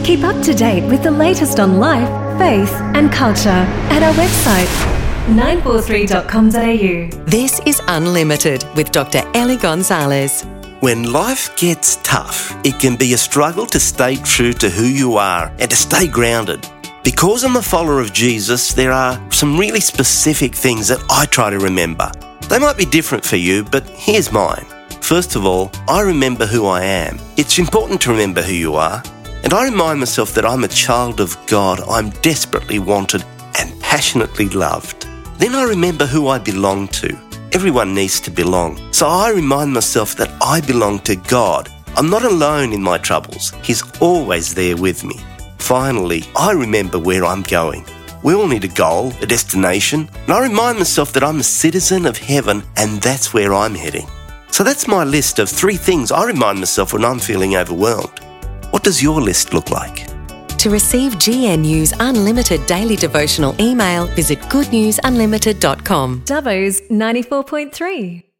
Keep up to date with the latest on life, faith and culture at our website 943.com.au. This is Unlimited with Dr. Ellie Gonzalez. When life gets tough, it can be a struggle to stay true to who you are and to stay grounded. Because I'm a follower of Jesus, there are some really specific things that I try to remember. They might be different for you, but here's mine. First of all, I remember who I am. It's important to remember who you are. And I remind myself that I'm a child of God. I'm desperately wanted and passionately loved. Then I remember who I belong to. Everyone needs to belong. So I remind myself that I belong to God. I'm not alone in my troubles. He's always there with me. Finally, I remember where I'm going. We all need a goal, a destination, and I remind myself that I'm a citizen of heaven and that's where I'm heading. So that's my list of 3 things I remind myself when I'm feeling overwhelmed. What does your list look like? To receive GNU's Unlimited Daily Devotional email, visit goodnewsunlimited.com. Dubbo's 94.3.